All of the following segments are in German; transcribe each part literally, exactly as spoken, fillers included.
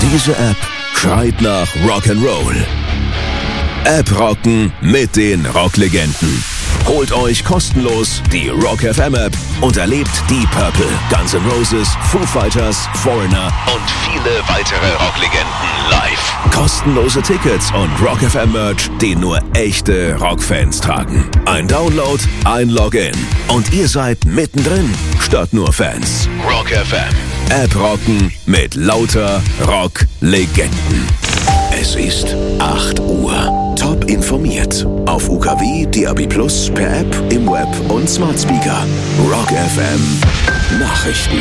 Diese App schreit nach Rock'n'Roll. App rocken mit den Rocklegenden. Holt euch kostenlos die Rock F M App und erlebt die Purple, Guns N' Roses, Foo Fighters, Foreigner und viele weitere Rocklegenden live. Kostenlose Tickets und Rock F M Merch, den nur echte Rockfans tragen. Ein Download, ein Login und ihr seid mittendrin, statt nur Fans. Rock F M. App rocken mit lauter Rocklegenden. Es ist acht Uhr. Top informiert. Auf U K W, D A B plus, per App, im Web und Smart Speaker. Rock F M Nachrichten.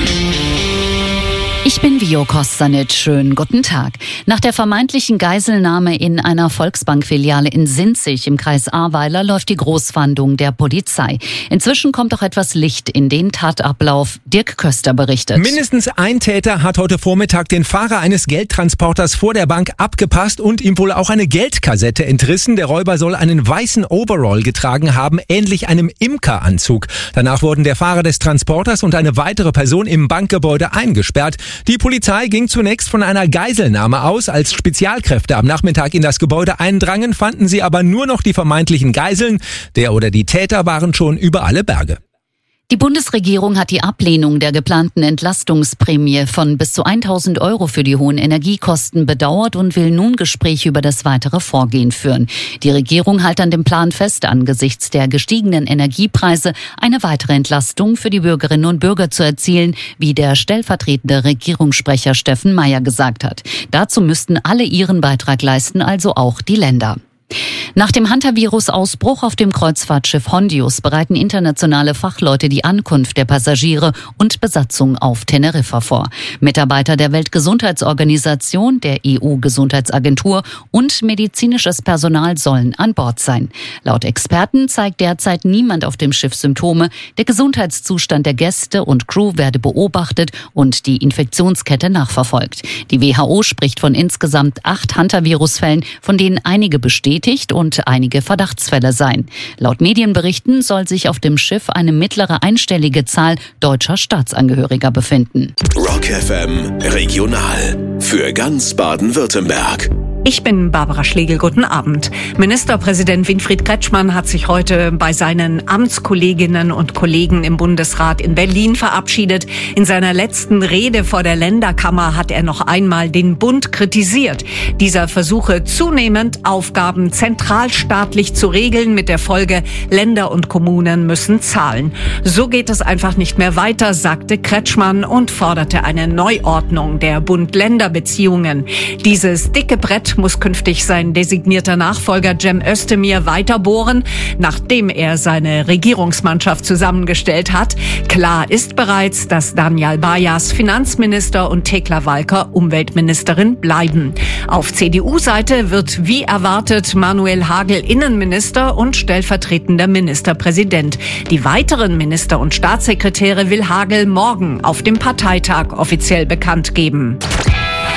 Ich bin Vio Kostanic. Schönen guten Tag. Nach der vermeintlichen Geiselnahme in einer Volksbank-Filiale in Sinzig im Kreis Ahrweiler läuft die Großfahndung der Polizei. Inzwischen kommt auch etwas Licht in den Tatablauf. Dirk Köster berichtet. Mindestens ein Täter hat heute Vormittag den Fahrer eines Geldtransporters vor der Bank abgepasst und ihm wohl auch eine Geldkassette entrissen. Der Räuber soll einen weißen Overall getragen haben, ähnlich einem Imkeranzug. Danach wurden der Fahrer des Transporters und eine weitere Person im Bankgebäude eingesperrt. Die Polizei ging zunächst von einer Geiselnahme aus. Als Spezialkräfte am Nachmittag in das Gebäude eindrangen, fanden sie aber nur noch die vermeintlichen Geiseln. Der oder die Täter waren schon über alle Berge. Die Bundesregierung hat die Ablehnung der geplanten Entlastungsprämie von bis zu tausend Euro für die hohen Energiekosten bedauert und will nun Gespräche über das weitere Vorgehen führen. Die Regierung hält an dem Plan fest, angesichts der gestiegenen Energiepreise eine weitere Entlastung für die Bürgerinnen und Bürger zu erzielen, wie der stellvertretende Regierungssprecher Steffen Mayer gesagt hat. Dazu müssten alle ihren Beitrag leisten, also auch die Länder. Nach dem Hantavirus-Ausbruch auf dem Kreuzfahrtschiff Hondius bereiten internationale Fachleute die Ankunft der Passagiere und Besatzung auf Teneriffa vor. Mitarbeiter der Weltgesundheitsorganisation, der E U-Gesundheitsagentur und medizinisches Personal sollen an Bord sein. Laut Experten zeigt derzeit niemand auf dem Schiff Symptome. Der Gesundheitszustand der Gäste und Crew werde beobachtet und die Infektionskette nachverfolgt. Die W H O spricht von insgesamt acht Hantavirus-Fällen, von denen einige bestätigt und einige Verdachtsfälle seien. Laut Medienberichten soll sich auf dem Schiff eine mittlere einstellige Zahl deutscher Staatsangehöriger befinden. Rock F M Regional für ganz Baden-Württemberg. Ich bin Barbara Schlegel. Guten Abend. Ministerpräsident Winfried Kretschmann hat sich heute bei seinen Amtskolleginnen und Kollegen im Bundesrat in Berlin verabschiedet. In seiner letzten Rede vor der Länderkammer hat er noch einmal den Bund kritisiert. Dieser versuche zunehmend, Aufgaben zentralstaatlich zu regeln, mit der Folge, Länder und Kommunen müssen zahlen. So geht es einfach nicht mehr weiter, sagte Kretschmann und forderte eine Neuordnung der Bund-Länder-Beziehungen. Dieses dicke Brett muss künftig sein designierter Nachfolger Cem Özdemir weiterbohren, nachdem er seine Regierungsmannschaft zusammengestellt hat. Klar ist bereits, dass Daniel Bayas Finanzminister und Thekla Walker Umweltministerin bleiben. Auf C D U-Seite wird wie erwartet Manuel Hagel Innenminister und stellvertretender Ministerpräsident. Die weiteren Minister und Staatssekretäre will Hagel morgen auf dem Parteitag offiziell bekannt geben.